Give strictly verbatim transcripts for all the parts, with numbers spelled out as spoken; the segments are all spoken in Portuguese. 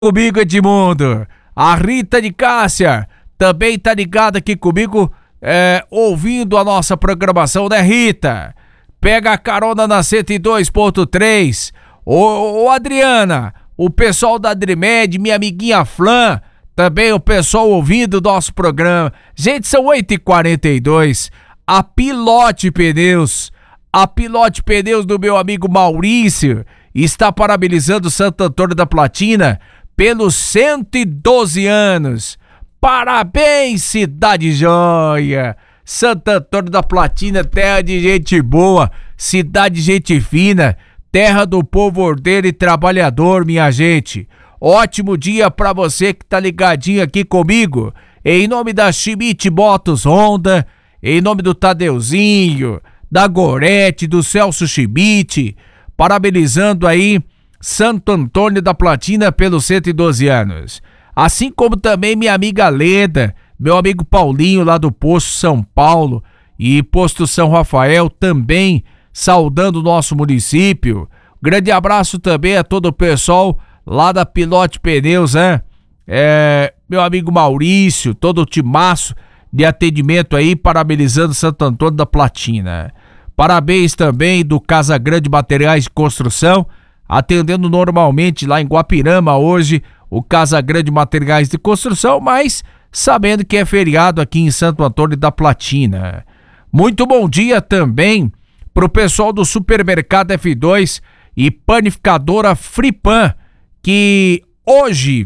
Comigo, Edmundo. A Rita de Cássia também tá ligada aqui comigo, é, ouvindo a nossa programação, né, Rita? Pega a carona na cento e dois ponto três. Ô, ô, Adriana, o pessoal da Adrimed, minha amiguinha Flan, também o pessoal ouvindo o nosso programa. Gente, são oito e quarenta e dois. A Pilote Pneus, a Pilote Pneus do meu amigo Maurício, está parabenizando Santo Antônio da Platina pelos cento e doze anos. Parabéns, cidade joia! Santo Antônio da Platina, terra de gente boa, cidade de gente fina, terra do povo ordeiro e trabalhador, minha gente. Ótimo dia pra você que tá ligadinho aqui comigo. Em nome da Schmidt Motos Honda, em nome do Tadeuzinho, da Gorete, do Celso Schmidt, parabenizando aí Santo Antônio da Platina pelos cento e doze anos. Assim como também minha amiga Leda, meu amigo Paulinho lá do Posto São Paulo e Posto São Rafael também saudando o nosso município. Grande abraço também a todo o pessoal lá da Pilote Pneus, né? É, meu amigo Maurício, todo o timaço de atendimento aí, parabenizando Santo Antônio da Platina. Parabéns também do Casa Grande Materiais de Construção, atendendo normalmente lá em Guapirama hoje, o Casa Grande Materiais de Construção, mas sabendo que é feriado aqui em Santo Antônio da Platina. Muito bom dia também pro pessoal do Supermercado F dois e Panificadora Fripan, que hoje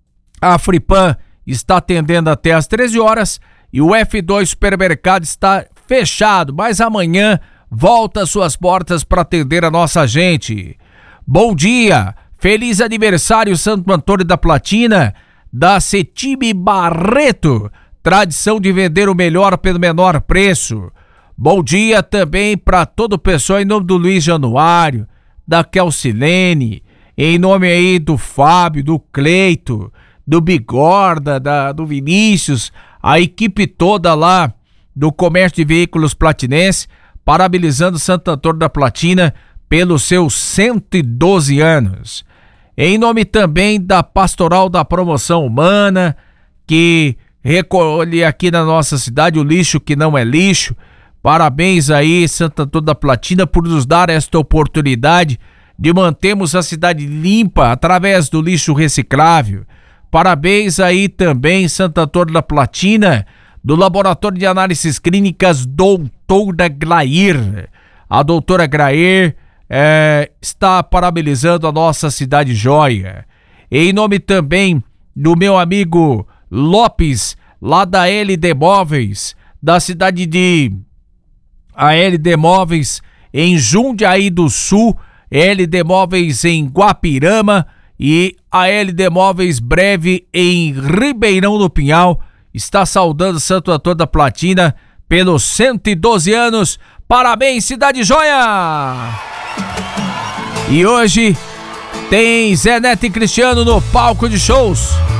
a Fripan está atendendo até às treze horas e o F dois Supermercado está fechado, mas amanhã volta às suas portas para atender a nossa gente. Bom dia, feliz aniversário Santo Antônio da Platina, da Cetime Barreto, tradição de vender o melhor pelo menor preço. Bom dia também para todo o pessoal em nome do Luiz Januário, da Kelsilene, em nome aí do Fábio, do Cleito, do Bigorda, da, do Vinícius, a equipe toda lá do Comércio de Veículos Platinense, parabenizando Santo Antônio da Platina pelos seus cento e doze anos. Em nome também da Pastoral da Promoção Humana, que recolhe aqui na nossa cidade o lixo que não é lixo. Parabéns aí, Santo Antônio da Platina, por nos dar esta oportunidade de mantermos a cidade limpa através do lixo reciclável. Parabéns aí também, Santo Antônio da Platina, do Laboratório de Análises Clínicas Doutora Glair. A doutora Glair é, está parabenizando a nossa cidade joia. Em nome também do meu amigo Lopes, lá da L D Móveis, da cidade de a L D Móveis em Jundiaí do Sul, L D Móveis em Guapirama e a L D Móveis breve em Ribeirão do Pinhal, está saudando Santo Antônio da Platina pelos cento e doze anos. Parabéns, cidade joia! E hoje tem Zé Neto e Cristiano no palco de shows.